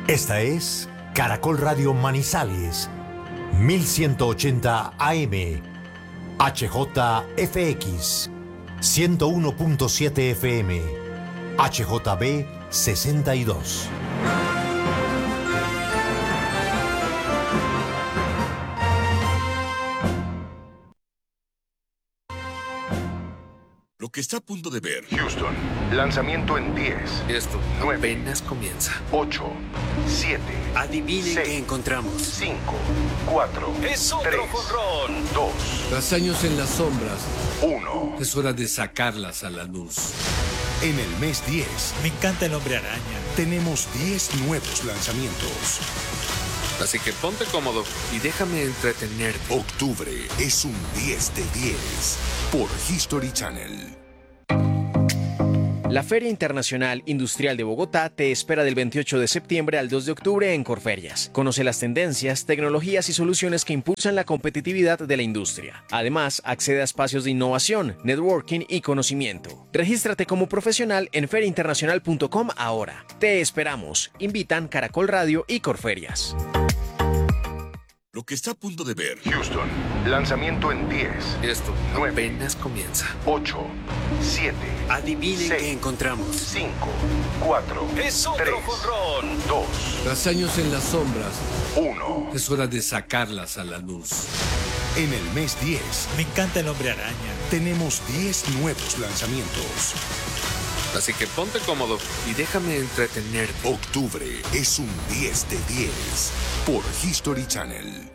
Esta es Caracol Radio Manizales, 1180 AM, HJFX, 101.7 FM, HJB 62. Lo que está a punto de ver. Houston, lanzamiento en 10. Esto 9, apenas comienza. 8, 7. Adivinen 6, qué encontramos. 5, 4. Es otro 3, jonrón. 2. Tras años en las sombras, 1. es hora de sacarlas a la luz. En el mes 10, Me encanta el Hombre Araña. tenemos 10 nuevos lanzamientos. Así que ponte cómodo y déjame entretenerte. Octubre es un 10 de 10 por History Channel. La Feria Internacional Industrial de Bogotá te espera del 28 de septiembre al 2 de octubre en Corferias. Conoce las tendencias, tecnologías y soluciones que impulsan la competitividad de la industria. Además, accede a espacios de innovación, networking y conocimiento. Regístrate como profesional en feriainternacional.com ahora. Te esperamos. Invitan Caracol Radio y Corferias. Lo que está a punto de ver. Houston, lanzamiento en 10. Esto 9, apenas comienza. 8, 7. Adivinen 6, qué encontramos. 5, 4. Es otro 3, jonrón. 2. Tras años en las sombras, 1. es hora de sacarlas a la luz. En el mes 10, Me encanta el Hombre Araña. tenemos 10 nuevos lanzamientos. Así que ponte cómodo y déjame entretenerte. Octubre es un 10 de 10 por History Channel.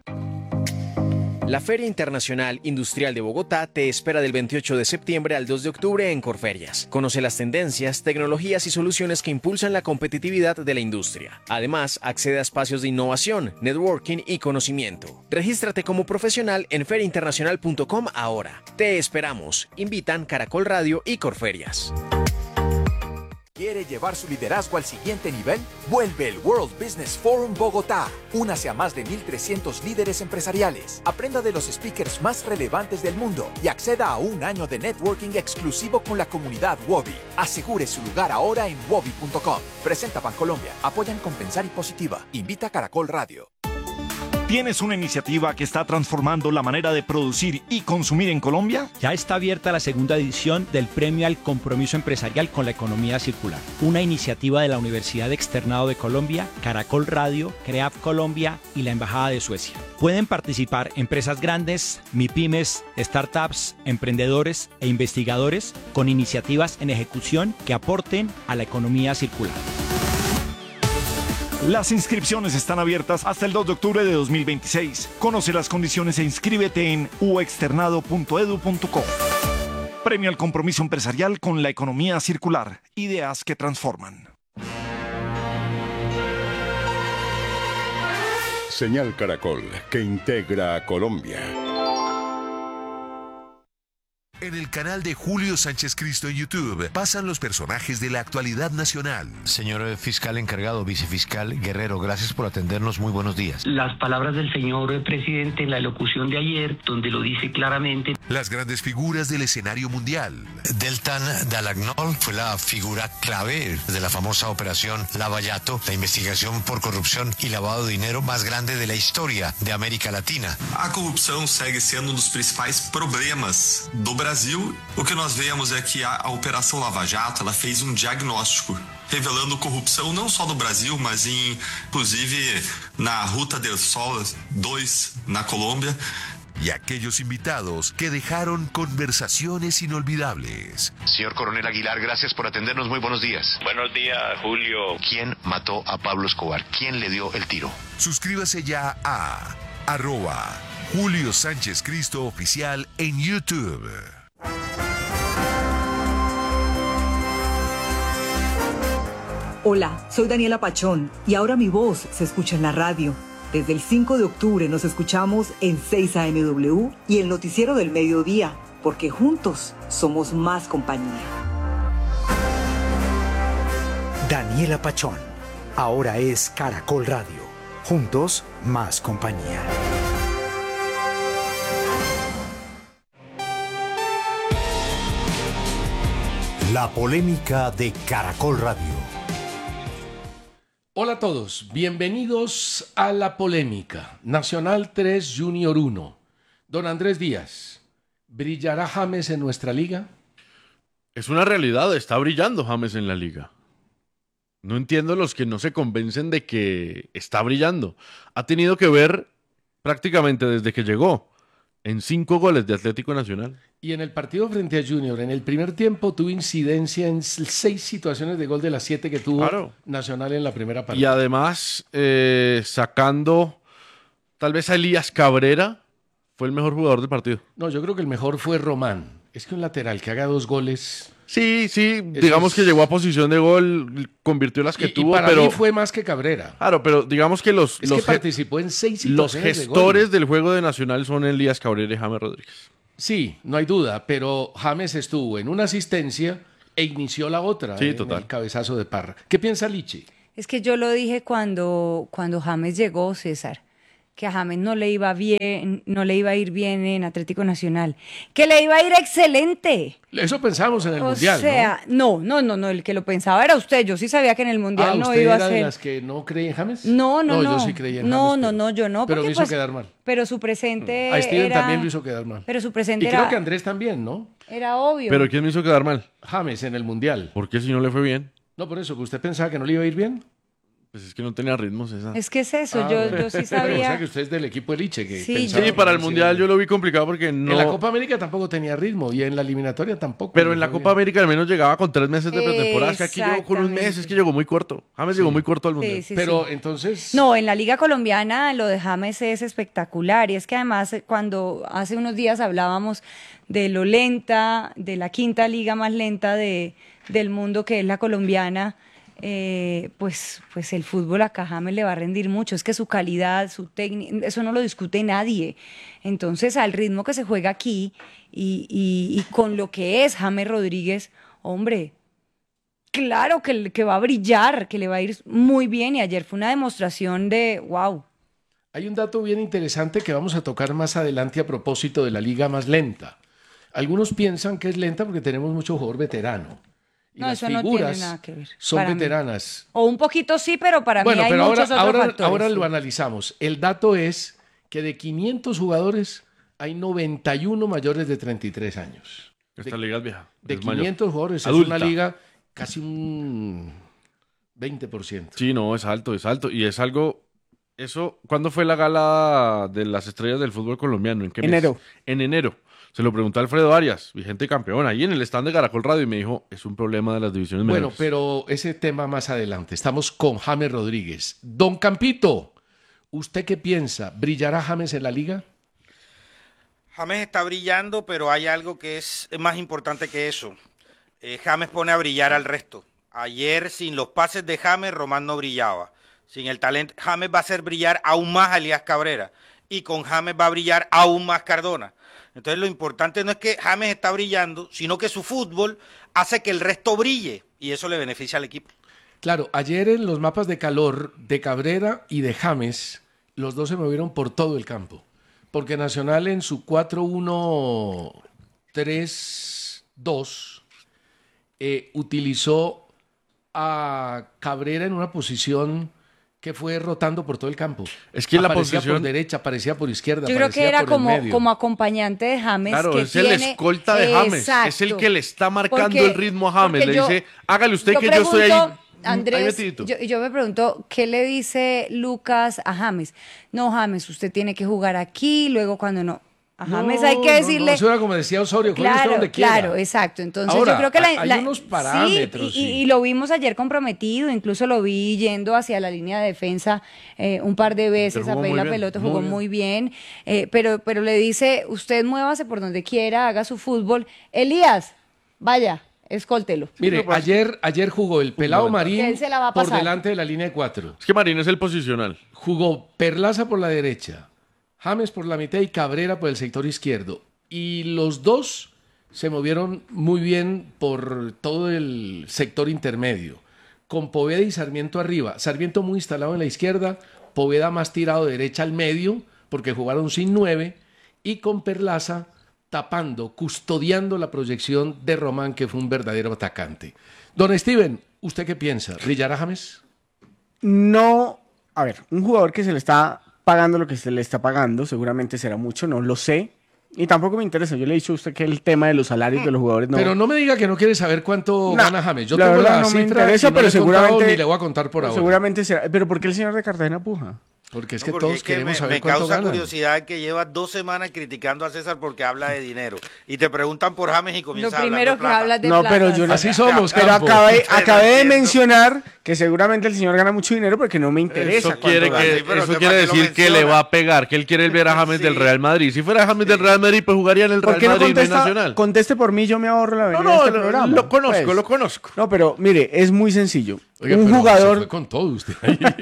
La Feria Internacional Industrial de Bogotá te espera del 28 de septiembre al 2 de octubre en Corferias. Conoce las tendencias, tecnologías y soluciones que impulsan la competitividad de la industria. Además, accede a espacios de innovación, networking y conocimiento. Regístrate como profesional en feriainternacional.com ahora. Te esperamos. Invitan Caracol Radio y Corferias. ¿Quiere llevar su liderazgo al siguiente nivel? Vuelve el World Business Forum Bogotá. Únase a más de 1,300 líderes empresariales. Aprenda de los speakers más relevantes del mundo y acceda a un año de networking exclusivo con la comunidad Wobi. Asegure su lugar ahora en wobi.com. Presenta Bancolombia. Apoyan Compensar y Positiva. Invita a Caracol Radio. ¿Tienes una iniciativa que está transformando la manera de producir y consumir en Colombia? Ya está abierta la segunda edición del Premio al Compromiso Empresarial con la Economía Circular, una iniciativa de la Universidad Externado de Colombia, Caracol Radio, CREAF Colombia y la Embajada de Suecia. Pueden participar empresas grandes, MIPYMES, startups, emprendedores e investigadores con iniciativas en ejecución que aporten a la economía circular. Las inscripciones están abiertas hasta el 2 de octubre de 2026. Conoce las condiciones e inscríbete en uexternado.edu.co. Premio al Compromiso Empresarial con la Economía Circular. Ideas que transforman. Señal Caracol, que integra a Colombia. En el canal de Julio Sánchez Cristo en YouTube pasan los personajes de la actualidad nacional. Señor fiscal encargado, vicefiscal Guerrero, gracias por atendernos. Muy buenos días. Las palabras del señor presidente en la elocución de ayer, donde lo dice claramente. Las grandes figuras del escenario mundial. Deltan Dall'Agnol fue la figura clave de la famosa operación Lava-Jato, la investigación por corrupción y lavado de dinero más grande de la historia de América Latina. A corrupção segue sendo dos principais problemas do Brasil. O que nós vemos é que a Operação Lava Jato ela fez diagnóstico revelando corrupção não só no Brasil, mas inclusive na Ruta del Sol 2 na Colômbia. Y aquellos invitados que dejaron conversaciones inolvidables. Señor Coronel Aguilar, gracias por atendernos. Muy buenos días. Buenos días, Julio. ¿Quién mató a Pablo Escobar? ¿Quién le dio el tiro? Suscríbase ya a @Julio Sánchez Cristo Oficial en YouTube. Hola, soy Daniela Pachón y ahora mi voz se escucha en la radio. Desde el 5 de octubre nos escuchamos en 6 AMW y el Noticiero del Mediodía, porque juntos somos más compañía. Daniela Pachón, ahora es Caracol Radio. Juntos, más compañía. La polémica de Caracol Radio. Hola a todos, bienvenidos a La Polémica. Nacional 3, Junior 1. Don Andrés Díaz, ¿brillará James en nuestra liga? Es una realidad, está brillando James en la liga. No entiendo los que no se convencen de que está brillando. Ha tenido que ver prácticamente desde que llegó en 5 goles de Atlético Nacional. Y en el partido frente a Junior, en el primer tiempo tuvo incidencia en 6 situaciones de gol de las 7 que tuvo Nacional en la primera parte. Y además, sacando tal vez a Elías Cabrera, fue el mejor jugador del partido. No, yo creo que el mejor fue Román. Es que un lateral que haga 2 goles... Sí, digamos que llegó a posición de gol, convirtió las que tuvo, para pero mí fue más que Cabrera. Claro, pero digamos que que participó en 6 situaciones los gestores del juego de Nacional son Elías Cabrera y James Rodríguez. Sí, no hay duda, pero James estuvo en una asistencia e inició la otra, sí, en total. el cabezazo de Parra. ¿Qué piensa Lichi? Es que yo lo dije cuando James llegó, César, que a James no le iba a ir bien en Atlético Nacional, que le iba a ir excelente. Eso pensamos en el Mundial, ¿no? No, el que lo pensaba era usted. Yo sí sabía que en el Mundial no iba a ser. ¿Usted era de las que no creía en James? No. Yo sí creía en James. No, yo no. Pero me hizo quedar mal. Pero su presente A Steven era... también lo hizo quedar mal. Pero su presente y era... creo que Andrés también, ¿no? Era obvio. ¿Pero quién me hizo quedar mal? James en el Mundial. ¿Por qué si no le fue bien? No, por eso, que usted pensaba que no le iba a ir bien. Pues es que no tenía ritmo, César. Es que es eso, yo sí sabía. O sea que usted es del equipo Eliche. Que sí, para el Mundial yo lo vi complicado porque no... En la Copa América tampoco tenía ritmo y en la eliminatoria tampoco. Pero en la Copa América al menos llegaba con 3 meses de pretemporada. Es que aquí llegó con un mes, es que llegó muy corto. James llegó muy corto al Mundial. Pero entonces... No, en la Liga Colombiana lo de James es espectacular. Y es que además cuando hace unos días hablábamos de lo lenta, de la 5ª liga más lenta del mundo que es la colombiana... pues el fútbol acá a James le va a rendir mucho. Es que su calidad, su técnica, eso no lo discute nadie. Entonces, al ritmo que se juega aquí y con lo que es James Rodríguez, hombre, claro que va a brillar, que le va a ir muy bien. Y ayer fue una demostración de wow. Hay un dato bien interesante que vamos a tocar más adelante a propósito de la liga más lenta. Algunos piensan que es lenta porque tenemos mucho jugador veterano. Y no, las eso figuras no tiene nada que ver. Son veteranas. O un poquito sí, pero para mí hay muchos otros factores. Ahora sí. lo analizamos. El dato es que de 500 jugadores hay 91 mayores de 33 años. Esta liga es vieja. De 500 jugadores adulta. Es una liga casi un 20%. Sí, no, es alto. Y es algo... Eso, ¿cuándo fue la gala de las estrellas del fútbol colombiano? ¿En qué mes? Enero. En enero. Se lo preguntó a Alfredo Arias, vigente campeón, ahí en el stand de Caracol Radio, y me dijo, es un problema de las divisiones menores. Bueno, pero ese tema más adelante. Estamos con James Rodríguez. Don Campito, ¿usted qué piensa? ¿Brillará James en la liga? James está brillando, pero hay algo que es más importante que eso. James pone a brillar al resto. Ayer, sin los pases de James, Román no brillaba. Sin el talento, James va a hacer brillar aún más a Elías Cabrera. Y con James va a brillar aún más Cardona. Entonces lo importante no es que James está brillando, sino que su fútbol hace que el resto brille y eso le beneficia al equipo. Claro, ayer en los mapas de calor de Cabrera y de James, los dos se movieron por todo el campo. Porque Nacional en su 4-1-3-2 utilizó a Cabrera en una posición que fue rotando por todo el campo. Es que aparecía la posición... por derecha, aparecía por izquierda, yo creo que era por el medio. como acompañante de James. Claro, que es el escolta de James. Exacto. Es el que le está marcando el ritmo a James. Le dice, hágale usted que yo estoy ahí. Andrés, yo me pregunto, ¿qué le dice Lucas a James? No, James, usted tiene que jugar aquí, luego cuando no. A James hay que decirle... No, eso era como decía Osorio, claro, donde quiera. Claro, exacto. Entonces ahora, yo creo que hay unos parámetros. Sí, y lo vimos ayer comprometido, incluso lo vi yendo hacia la línea de defensa un par de veces a pedir la pelota, jugó muy bien. Pero le dice, usted muévase por donde quiera, haga su fútbol. Elías, vaya, escóltelo. Mire, ayer jugó el pelado Marín se la va a por pasar. delante de la línea de 4. Es que Marín es el posicional. Jugó Perlaza por la derecha, James por la mitad y Cabrera por el sector izquierdo. Y los dos se movieron muy bien por todo el sector intermedio, con Poveda y Sarmiento arriba. Sarmiento muy instalado en la izquierda, Poveda más tirado de derecha al medio, porque jugaron sin 9, y con Perlaza tapando, custodiando la proyección de Román, que fue un verdadero atacante. Don Steven, ¿usted qué piensa? ¿Brillará James? no, a ver, un jugador que se le está pagando lo que se le está pagando, seguramente será mucho, no lo sé. Y tampoco me interesa. Yo le he dicho a usted que el tema de los salarios de los jugadores no. Pero no me diga que no quiere saber cuánto gana James. Yo la tengo verdad la no me cifra interesa, y no pero le he contado seguramente ni le voy a contar por ahora. Seguramente será. Pero ¿por qué el señor de Cartagena puja? Porque es No, que porque todos es que queremos saber me cuánto causa ganan. curiosidad que lleva 2 semanas criticando a César porque habla de dinero. Y te preguntan por James y comienza a hablar de plata. No, pero yo no. Así somos, Pero Campo. acabé de mencionar que seguramente el señor gana mucho dinero porque no me interesa. Eso quiere, cuánto gana. eso quiere decir que le va a pegar, que él quiere ver a James del Real Madrid. Si fuera James del Real Madrid, pues jugaría en el ¿Por Real qué no Madrid, no en contesta? Nacional. Conteste por mí, yo me ahorro la venida No, de este lo programa. conozco, Pues. lo conozco. No, pero mire, es muy sencillo. Oiga, un pero jugador. se fue con todo usted.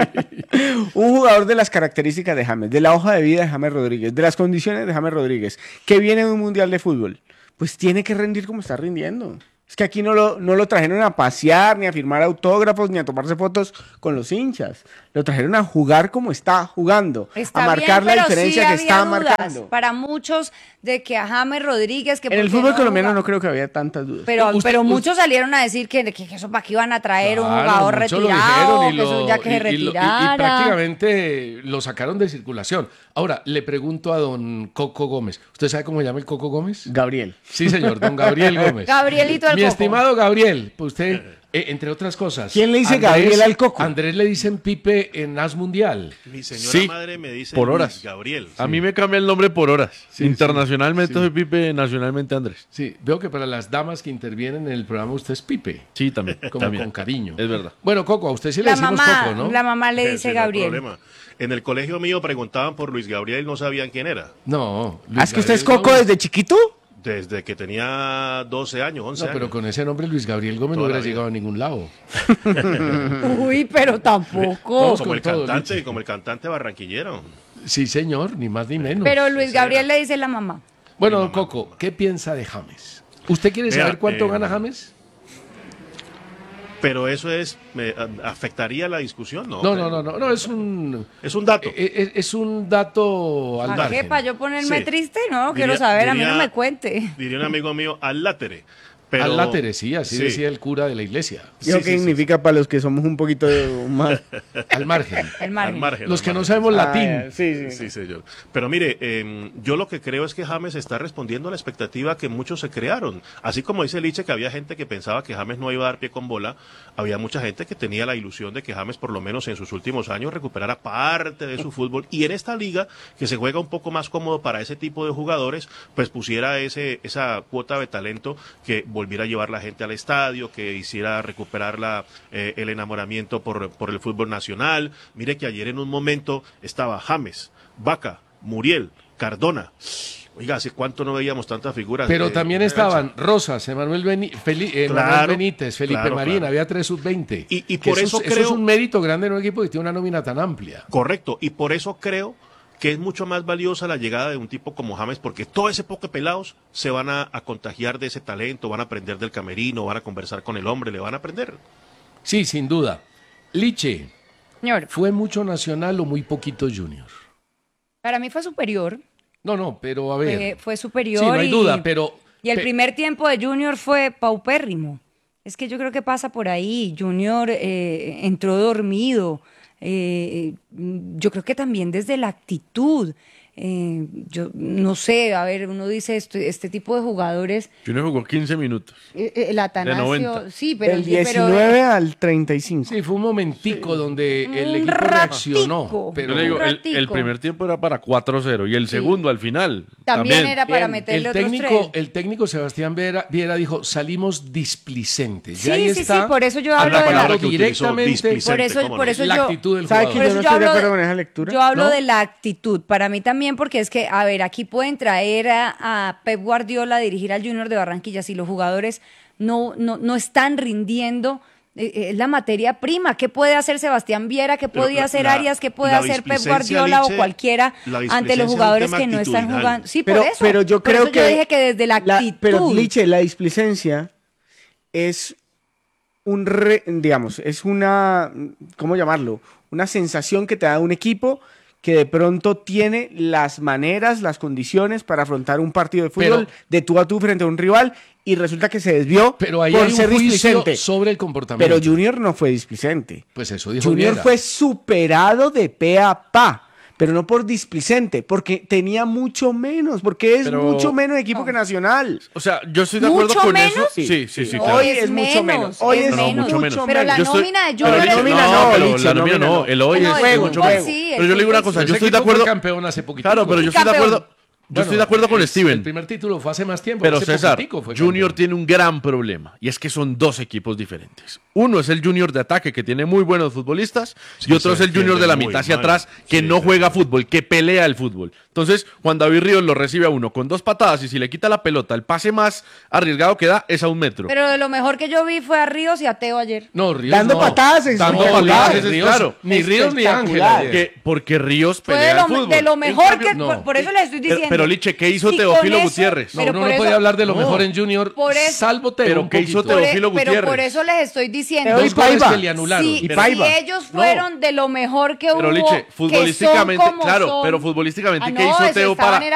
Un jugador de las características de James, de la hoja de vida de James Rodríguez, de las condiciones de James Rodríguez, que viene de un mundial de fútbol, pues tiene que rendir como está rindiendo. Es que aquí no lo trajeron a pasear, ni a firmar autógrafos, ni a tomarse fotos con los hinchas. Lo trajeron a jugar como está jugando, Está a marcar bien, la pero diferencia sí que había está dudas marcando. para muchos de que a James Rodríguez... Que En el por qué fútbol no colombiano jugaba. no creo que había tantas dudas. Pero muchos salieron a decir que eso para qué iban a traer un Claro, jugador muchos lo retirado, dijeron y que eso ya que se y retirara. prácticamente lo sacaron de circulación. Ahora, le pregunto a don Coco Gómez. ¿Usted sabe cómo se llama el Coco Gómez? Gabriel. Sí, señor, don Gabriel Gómez. Gabrielito el Mi Coco. estimado Gabriel, pues usted, entre otras cosas. ¿Quién le dice Gabriel al Coco? Andrés le dicen Pipe en As Mundial. Mi señora Sí, madre me dice por Luis horas. Gabriel. A mí me cambia el nombre por horas. Sí, Internacionalmente sí. soy Pipe, nacionalmente Andrés. Sí, veo que para las damas que intervienen en el programa usted es Pipe. Sí, también. Como también. con cariño. Es verdad. Bueno, Coco, a usted sí le La decimos mamá, Coco, ¿no? la mamá le Sí, dice no hay Gabriel. problema. En el colegio mío preguntaban por Luis Gabriel y no sabían quién era. No. ¿Ah, es que usted es Coco desde chiquito? Desde que tenía 12 años, 11 No, pero años. con ese nombre Luis Gabriel Gómez no Toda hubiera la vida. llegado a ningún lado. Uy, pero tampoco. No, con como el cantante barranquillero. Sí, señor, ni más ni menos. Pero Luis Gabriel le dice la mamá. Bueno, don Coco, ¿qué piensa de James? ¿Usted quiere Vea, saber cuánto gana James? Pero eso afectaría la discusión, ¿no? No, es un... Es un dato. Es un dato al ¿Para qué? margen. ¿Para yo ponerme Sí. triste? No, Diría- quiero saber, a mí no diría- me cuente. Diría un amigo mío, al látere. Pero, Al látere, sí, así sí. decía el cura de la iglesia. ¿Y eso qué significa para los que somos un poquito más... Al margen. El margen. Al margen, Los al que no margen. sabemos latín. Sí, señor. Pero mire, yo lo que creo es que James está respondiendo a la expectativa que muchos se crearon. Así como dice Liche que había gente que pensaba que James no iba a dar pie con bola, había mucha gente que tenía la ilusión de que James, por lo menos en sus últimos años, recuperara parte de su fútbol. Y en esta liga, que se juega un poco más cómodo para ese tipo de jugadores, pues pusiera esa cuota de talento que volviera a llevar la gente al estadio, que hiciera recuperar el enamoramiento por el fútbol nacional. Mire que ayer en un momento estaba James, Vaca, Muriel, Cardona. Oiga, ¿hace cuánto no veíamos tantas figuras? Pero también estaban Rosas, Emanuel Claro, Benítez, Felipe claro, Marín, claro. había 3 sub-20. Y Que por eso es creo... un mérito grande en un equipo que tiene una nómina tan amplia. Correcto, y por eso creo que es mucho más valiosa la llegada de un tipo como James, porque todo ese poco de pelados se van a contagiar de ese talento, van a aprender del camerino, van a conversar con el hombre, le van a aprender. Sí, sin duda. Liche, Señor, ¿fue mucho Nacional o muy poquito Junior? para mí fue superior. No, pero a ver. Fue superior. Sí, no hay y- duda, pero... Y el primer tiempo de Junior fue paupérrimo. Es que yo creo que pasa por ahí. Junior entró dormido. Yo creo que también desde la actitud. Yo no sé, a ver, uno dice este tipo de jugadores. Junior jugó 15 minutos. El Atanasio, 90. sí, pero Del 19 al 35. Sí, fue un momentico donde el Un equipo ratico. reaccionó. Pero Yo le digo, Un el ratico. primer tiempo era para 4-0 y el segundo al final. También era para Bien, meterle el otros técnico, tres. el técnico Sebastián Viera dijo, salimos displicentes. Sí, Y ahí sí, está sí, por eso yo hablo de hablando que utilizó, directamente displicente, por eso la yo, actitud del ¿Sabe jugador. que yo Por no eso estoy de hablo acuerdo con esa lectura? Yo hablo ¿No? de la actitud, para mí también, porque es que, a ver, aquí pueden traer a Pep Guardiola a dirigir al Junior de Barranquilla si los jugadores no están rindiendo. Es la materia prima. ¿Qué puede hacer Sebastián Viera? ¿Qué Pero podía hacer Arias? ¿Qué puede la hacer Pep displicencia, Guardiola Liche, o cualquiera la ante displicencia los es un jugadores tema que no están actitudinal. jugando? Sí, Pero, por eso. pero yo Por creo eso que... yo dije que desde la actitud. Pero, Liche, la displicencia es digamos, es una, ¿cómo llamarlo? Una sensación que te da un equipo que de pronto tiene las maneras, las condiciones para afrontar un partido de fútbol de tú a tú frente a un rival y resulta que se desvió Pero ahí por hay un ser juicio displicente. sobre el comportamiento. Pero Junior no fue displicente. Pues eso dijo Junior Viera. fue superado de pe a pa, pero no por displicente, porque tenía mucho menos, porque es Pero- mucho menos equipo que Nacional. O sea, yo estoy de acuerdo ¿Mucho con menos? eso. Sí. Sí, Sí. claro. Hoy es mucho menos. Hoy es mucho menos. Pero la Yo estoy- nómina de pero Junior Liche, es nómina no, no, pero Liche, la nómina nómina no. no. El hoy No, es el mucho fútbol menos. sí, Pero yo le digo una cosa, yo Ese estoy de equipo fue acuerdo. campeón hace poquitico. Claro, pero yo estoy de Campeón. acuerdo. Yo estoy de acuerdo con El Steven. primer título fue hace más tiempo. Pero hace César, poquitico fue Junior campeón. tiene un gran problema y es que son dos equipos diferentes. Uno es el Junior de ataque que tiene muy buenos futbolistas y otro es se el Junior de la defiende mitad muy hacia mal. atrás que no juega fútbol, que pelea el fútbol. Entonces, Juan David Ríos lo recibe a uno con 2 patadas y si le quita la pelota, el pase más arriesgado que da es a 1 metro. Pero de lo mejor que yo vi fue a Ríos y a Teo ayer. No, Ríos Dando no. patadas, Dando no, patadas, Ríos, Ríos, claro. ni Ríos ni Ángel. Espectacular. ayer. Porque Ríos Fue pelea el fútbol. de lo En mejor cambio- que... no. Por eso les estoy diciendo. Pero Liche, ¿qué hizo Si Teófilo con eso- Gutiérrez? No, pero uno por no eso- puede hablar de lo No. mejor en Junior, Por eso- salvo Teo. Pero un ¿qué hizo poquito. Teófilo pero Gutiérrez? por eso les estoy diciendo. Teo y Dos goles Paiva. que le anularon. Si, Y Paiva. si ellos fueron de lo mejor que Pero hubo, Liche, que futbolísticamente, son como claro, son. pero futbolísticamente, Ah, ¿qué no, hizo eso Teo estaban para, era